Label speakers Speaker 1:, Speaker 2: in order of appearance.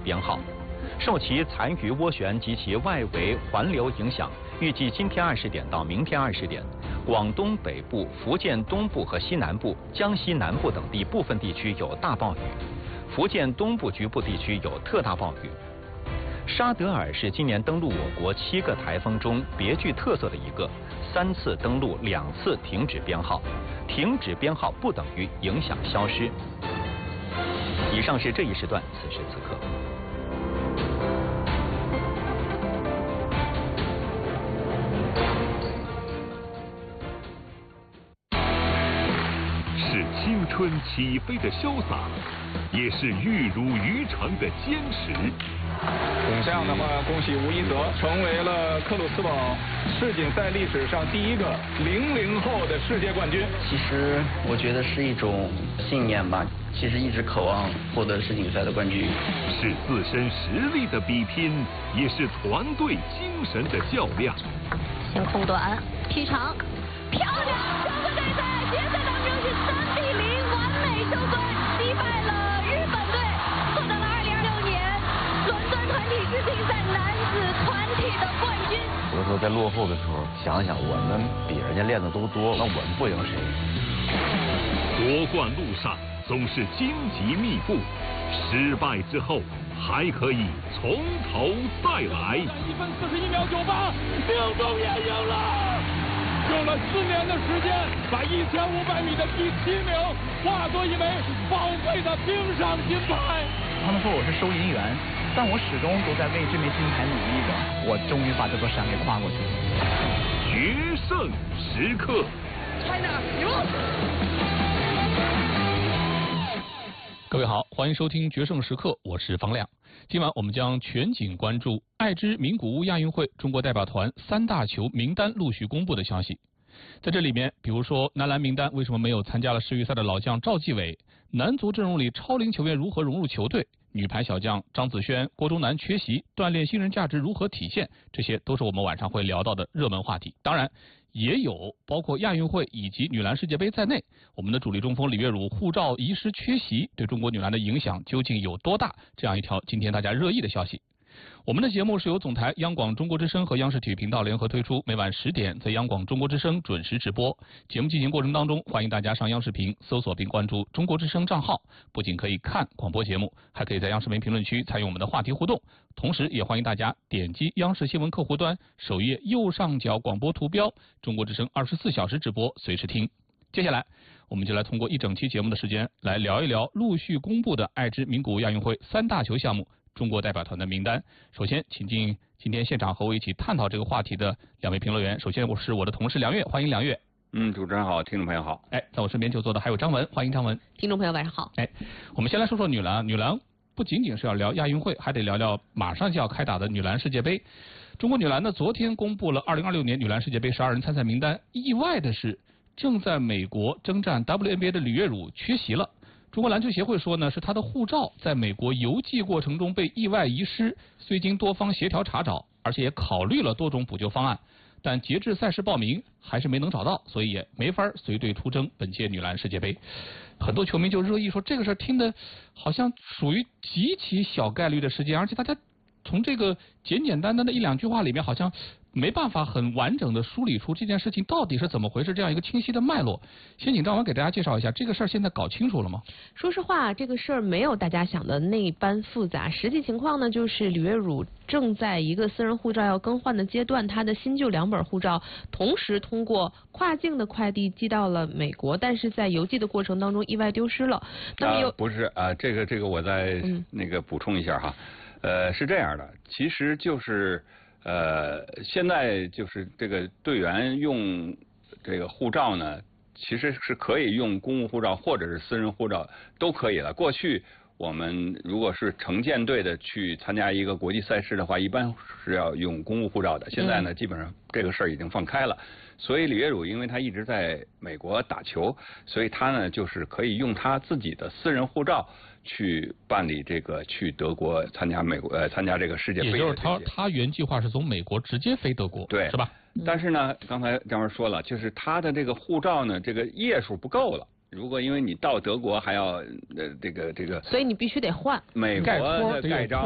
Speaker 1: 编号。受其残余涡旋及其外围环流影响，预计今天20点到明天20点，广东北部、福建东部和西南部、江西南部等地部分地区有大暴雨，福建东部局部地区有特大暴雨。沙德尔是今年登陆我国7个台风中别具特色的一个，3次登陆，2次停止编号。停止编号不等于影响消失。以上是这一时段此时此刻。
Speaker 2: 是青春起飞的潇洒，也是玉汝于成的坚持。
Speaker 3: 这样的话，恭喜吴一泽成为了克鲁斯堡世锦赛历史上第一个00后的世界冠军。
Speaker 4: 其实我觉得是一种信念吧，其实一直渴望获得世锦赛的冠军。
Speaker 2: 是自身实力的比拼，也是团队精神的较量。
Speaker 5: 先空短，劈长，漂亮！中国队在决赛当中是3比0完美收队，击败了日本队，获得了2026年伦敦团体世锦赛男子团体的冠军。
Speaker 6: 有的时候在落后的时候，想想我们比人家练的都多，那我们不赢谁？
Speaker 2: 夺冠路上总是荆棘密布，失败之后还可以从头再来。
Speaker 3: 1分41秒98，命中也赢了。用了4年的时间，把1500米的第7名化作一枚宝贵的冰上金牌。
Speaker 7: 他们说我是收银员，但我始终都在为这枚金牌努力着。我终于把这座山给跨过去了。
Speaker 2: 决胜时刻
Speaker 7: China 赢！
Speaker 8: 各位好，欢迎收听《决胜时刻》，我是方亮。今晚我们将全景关注爱知名古屋亚运会中国代表团3大球名单陆续公布的消息。在这里面，比如说男篮名单为什么没有参加了世预赛的老将赵继伟，男足阵容里超龄球员如何融入球队，女排小将张子萱、郭忠南缺席，锻炼新人价值如何体现，这些都是我们晚上会聊到的热门话题。当然也有包括亚运会以及女篮世界杯在内，我们的主力中锋李月汝护照遗失缺席对中国女篮的影响究竟有多大，这样一条今天大家热议的消息。我们的节目是由总台央广中国之声和央视体育频道联合推出，每晚10点在央广中国之声准时直播。节目进行过程当中，欢迎大家上央视频搜索并关注中国之声账号，不仅可以看广播节目，还可以在央视频评论区参与我们的话题互动。同时也欢迎大家点击央视新闻客户端首页右上角广播图标，中国之声24小时直播，随时听。接下来我们就来通过一整期节目的时间来聊一聊陆续公布的爱知名古屋亚运会3大球项目中国代表团的名单。首先请进今天现场和我一起探讨这个话题的2位评论员。首先是我的同事梁月，欢迎梁月。
Speaker 9: 主持人好，听众朋友好。
Speaker 8: 在我身边就坐的还有张文，欢迎张文。
Speaker 5: 听众朋友晚上好。
Speaker 8: 我们先来说说女篮。女篮不仅仅是要聊亚运会，还得聊聊马上就要开打的女篮世界杯。中国女篮呢，昨天公布了2026年女篮世界杯12人参赛名单。意外的是，正在美国征战 WNBA 的李月汝缺席了。中国篮球协会说呢，是他的护照在美国邮寄过程中被意外遗失，虽经多方协调查找，而且也考虑了多种补救方案，但截至赛事报名还是没能找到，所以也没法随队出征本届女篮世界杯。很多球迷就热议说，这个事儿听得好像属于极其小概率的事件，而且大家从这个简简单单的1、2句话里面，好像没办法很完整的梳理出这件事情到底是怎么回事，这样一个清晰的脉络。先请张文给大家介绍一下这个事儿，现在搞清楚了吗？
Speaker 10: 说实话，这个事儿没有大家想的那般复杂。实际情况呢，就是李月汝正在一个私人护照要更换的阶段，他的新旧2本护照同时通过跨境的快递寄到了美国，但是在邮寄的过程当中意外丢失了。那么
Speaker 9: 不是这个我再补充一下哈。是这样的，其实就是现在就是这个队员用这个护照呢，其实是可以用公务护照或者是私人护照都可以了。过去我们如果是成建队的去参加一个国际赛事的话，一般是要用公务护照的。现在呢，基本上这个事儿已经放开了。所以李月汝因为他一直在美国打球，所以他呢就是可以用他自己的私人护照去办理这个去德国参加参加这个世界杯。也
Speaker 8: 就是他原计划是从美国直接飞德国，
Speaker 9: 对，是
Speaker 8: 吧？
Speaker 9: 但是呢，刚才张文说了，就是他的这个护照呢，这个页数不够了。如果因为你到德国还要这个，
Speaker 10: 所以你必须得换
Speaker 9: 美国的盖章。